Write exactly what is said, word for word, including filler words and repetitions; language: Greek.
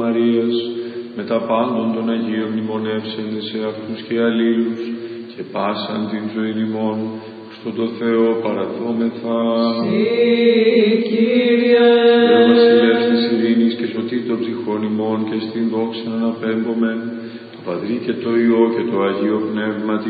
Μαρίας, με τα πάντων των Αγίων μνημονεύσενε σε αυτούς και αλλήλους, και πάσαν την ζωή ημών, στον το Θεό παραδόμεθα. Συ, Κύριε, Θεέ βασιλεύς της ειρήνης και σωτήρ των ψυχών ημών, και στην δόξα αναπέμπομεν, το Πατρί και το Υιό και το Αγίο Πνεύμα